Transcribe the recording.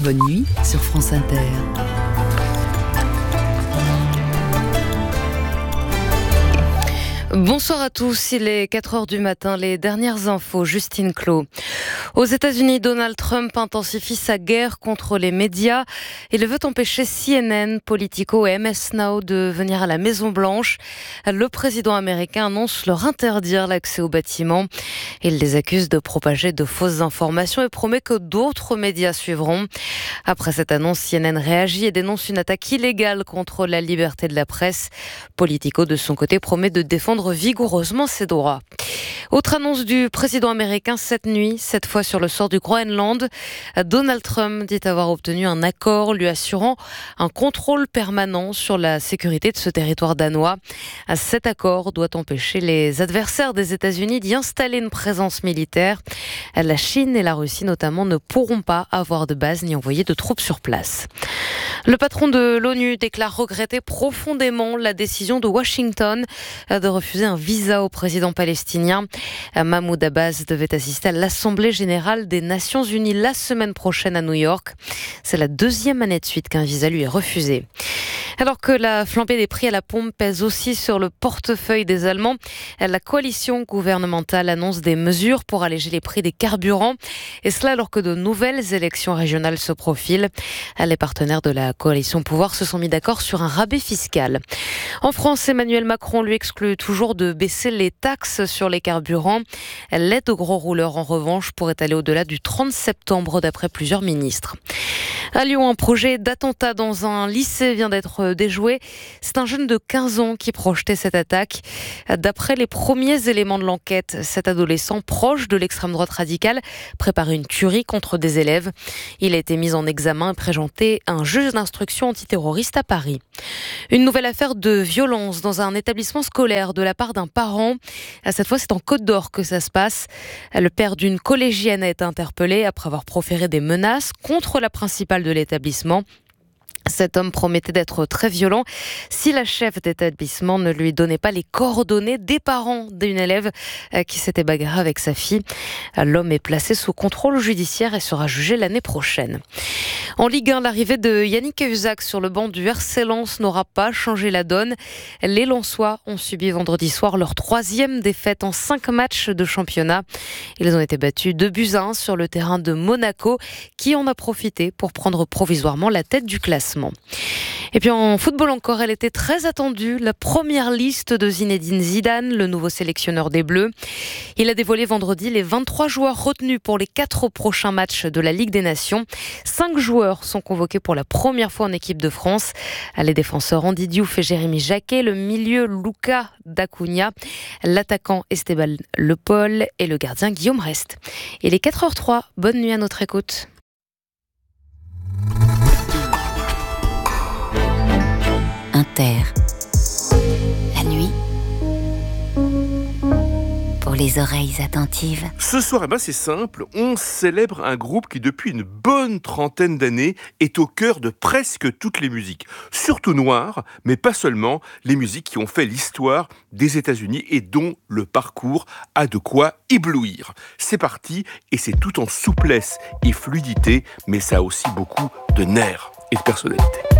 Bonne nuit sur France Inter. Bonsoir à tous, il est 4h du matin, les dernières infos, Justine Clos. Aux États-Unis, Donald Trump intensifie sa guerre contre les médias. Il veut empêcher CNN, Politico et MS Now de venir à la Maison-Blanche. Le président américain annonce leur interdire l'accès aux bâtiments. Il les accuse de propager de fausses informations et promet que d'autres médias suivront. Après cette annonce, CNN réagit et dénonce une attaque illégale contre la liberté de la presse. Politico, de son côté, promet de défendre vigoureusement ses droits. Autre annonce du président américain cette nuit, cette fois sur le sort du Groenland. Donald Trump dit avoir obtenu un accord lui assurant un contrôle permanent sur la sécurité de ce territoire danois. Cet accord doit empêcher les adversaires des États-Unis d'y installer une présence militaire. La Chine et la Russie notamment ne pourront pas avoir de base ni envoyer de troupes sur place. Le patron de l'ONU déclare regretter profondément la décision de Washington de refuser un visa au président palestinien. Mahmoud Abbas devait assister à l'Assemblée générale des Nations Unies la semaine prochaine à New York. C'est la deuxième année de suite qu'un visa lui est refusé. Alors que la flambée des prix à la pompe pèse aussi sur le portefeuille des Allemands, la coalition gouvernementale annonce des mesures pour alléger les prix des carburants. Et cela alors que de nouvelles élections régionales se profilent. Les partenaires de la coalition pouvoir se sont mis d'accord sur un rabais fiscal. En France, Emmanuel Macron lui exclut toujours de baisser les taxes sur les carburants. L'aide aux gros rouleurs, en revanche, pourrait aller au-delà du 30 septembre, d'après plusieurs ministres. À Lyon, un projet d'attentat dans un lycée vient d'être déjoué. C'est un jeune de 15 ans qui projetait cette attaque. D'après les premiers éléments de l'enquête, cet adolescent proche de l'extrême droite radicale préparait une tuerie contre des élèves. Il a été mis en examen et présenté à un juge d'instruction antiterroriste à Paris. Une nouvelle affaire de violence dans un établissement scolaire de la part d'un parent. Cette fois, c'est en Côte d'Or que ça se passe. Le père d'une collégienne a été interpellé après avoir proféré des menaces contre la principale de l'établissement. Cet homme promettait d'être très violent si la chef d'établissement ne lui donnait pas les coordonnées des parents d'une élève qui s'était bagarrée avec sa fille. L'homme est placé sous contrôle judiciaire et sera jugé l'année prochaine. En Ligue 1, l'arrivée de Yannick Cahuzac sur le banc du RC Lens n'aura pas changé la donne. Les Lensois ont subi vendredi soir leur 3e défaite en 5 matchs de championnat. Ils ont été battus 2-1 sur le terrain de Monaco, qui en a profité pour prendre provisoirement la tête du classement. Et puis en football encore, elle était très attendue, la première liste de Zinedine Zidane, le nouveau sélectionneur des Bleus. Il a dévoilé vendredi les 23 joueurs retenus pour les 4 prochains matchs de la Ligue des Nations. 5 joueurs sont convoqués pour la première fois en équipe de France. Les défenseurs Andy Diouf et Jérémy Jacquet, le milieu Luca D'Acunha, l'attaquant Esteban Le Paul et le gardien Guillaume Rest. Il est 4h03, bonne nuit à notre écoute. Inter. La nuit, pour les oreilles attentives. Ce soir, c'est simple, on célèbre un groupe qui depuis une bonne trentaine d'années est au cœur de presque toutes les musiques. Surtout noires, mais pas seulement, les musiques qui ont fait l'histoire des États-Unis et dont le parcours a de quoi éblouir. C'est parti, et c'est tout en souplesse et fluidité, mais ça a aussi beaucoup de nerfs et de personnalité.